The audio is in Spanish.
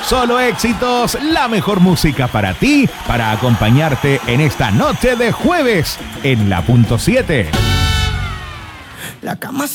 Solo éxitos, la mejor música para ti, para acompañarte en esta noche de jueves en la punto 7. La cama